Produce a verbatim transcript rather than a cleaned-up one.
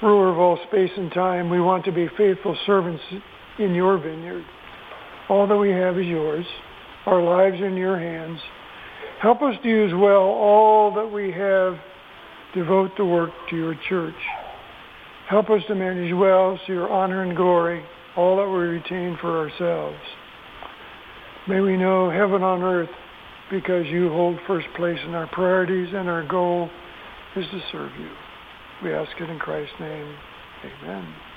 ruler of all space and time, we want to be faithful servants in your vineyard. All that we have is yours. Our lives are in your hands. Help us to use well all that we have. Devote the work to your church. Help us to manage well so your honor and glory, all that we retain for ourselves. May we know heaven on earth because you hold first place in our priorities, and our goal is to serve you. We ask it in Christ's name. Amen.